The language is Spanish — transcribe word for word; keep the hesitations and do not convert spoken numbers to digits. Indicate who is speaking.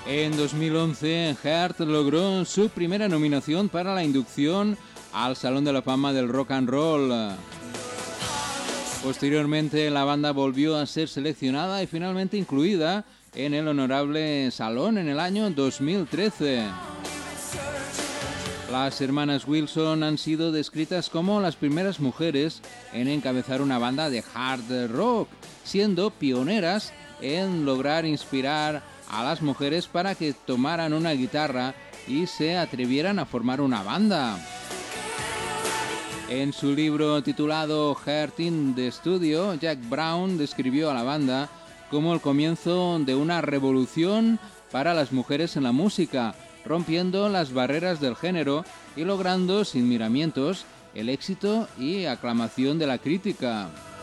Speaker 1: En dos mil once, Heart logró su primera nominación para la inducción al Salón de la Fama del Rock and Roll. Posteriormente, la banda volvió a ser seleccionada y finalmente incluida en el honorable Salón en el año dos mil trece. Las hermanas Wilson han sido descritas como las primeras mujeres en encabezar una banda de hard rock, siendo pioneras en lograr inspirar a las mujeres para que tomaran una guitarra y se atrevieran a formar una banda. En su libro titulado Heart in the Studio, Jack Brown describió a la banda como el comienzo de una revolución para las mujeres en la música, rompiendo las barreras del género y logrando sin miramientos el éxito y aclamación de la crítica.